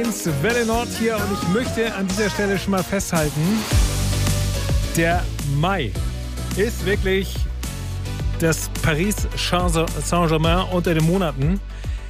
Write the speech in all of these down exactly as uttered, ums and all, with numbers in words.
eins, Welle Nord hier und ich möchte an dieser Stelle schon mal festhalten, der Mai ist wirklich das Paris Saint-Germain unter den Monaten.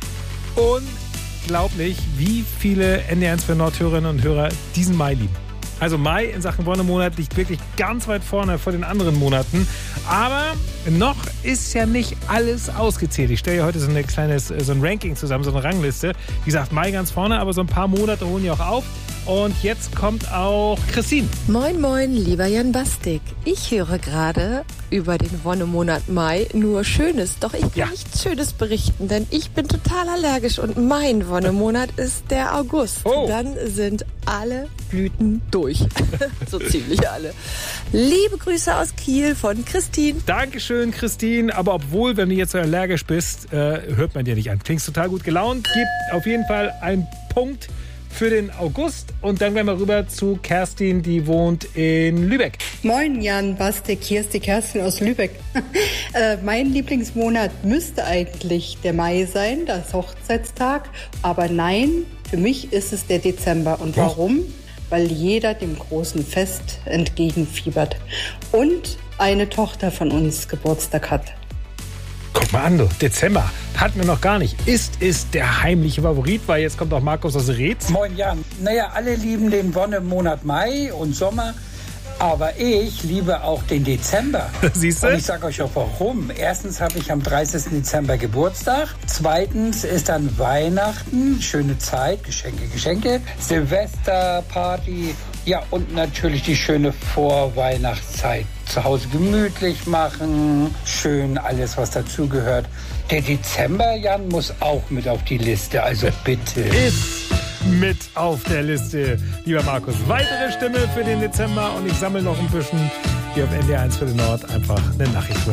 Unglaublich, wie viele N D eins für Nord-Hörerinnen und Hörer diesen Mai lieben. Also Mai in Sachen Wonnemonat liegt wirklich ganz weit vorne vor den anderen Monaten. Aber noch ist ja nicht alles ausgezählt. Ich stelle ja heute so, eine kleines, so ein Ranking zusammen, so eine Rangliste. Wie gesagt, Mai ganz vorne, aber so ein paar Monate holen ja auch auf. Und jetzt kommt auch Christine. Moin, moin, lieber Jan Bastik. Ich höre gerade über den Wonnemonat Mai nur Schönes. Doch ich kann Ja. nichts Schönes berichten, denn ich bin total allergisch und mein Wonnemonat ist der August. Oh. Dann sind alle Blüten durch. So ziemlich alle. Liebe Grüße aus Kiel von Christine. Dankeschön, Christine. Aber obwohl, wenn du jetzt so allergisch bist, äh, hört man dir nicht an. Klingst total gut gelaunt. Gibt auf jeden Fall einen Punkt für den August. Und dann gehen wir rüber zu Kerstin, die wohnt in Lübeck. Moin Jan Bastik, hier ist die Kerstin aus Lübeck. äh, mein Lieblingsmonat müsste eigentlich der Mai sein, das Hochzeitstag. Aber nein, für mich ist es der Dezember. Und warum? Weil jeder dem großen Fest entgegenfiebert. Und eine Tochter von uns Geburtstag hat. Guck mal an, du. Dezember. Hatten wir noch gar nicht. Ist es der heimliche Favorit? Weil jetzt kommt auch Markus aus Reetz. Moin Jan. Naja, alle lieben den Wonnemonat Mai und Sommer. Aber ich liebe auch den Dezember. Siehst du? Und ich sage euch auch warum. Erstens habe ich am dreißigsten Dezember Geburtstag. Zweitens ist dann Weihnachten. Schöne Zeit. Geschenke, Geschenke. Silvester, Party. Ja, und natürlich die schöne Vorweihnachtszeit. Zu Hause gemütlich machen. Schön alles, was dazugehört. Der Dezember, Jan, muss auch mit auf die Liste. Also bitte. Ist mit auf der Liste, lieber Markus. Weitere Stimme für den Dezember und ich sammle noch ein bisschen hier auf N D R eins für den Nord einfach eine Nachricht.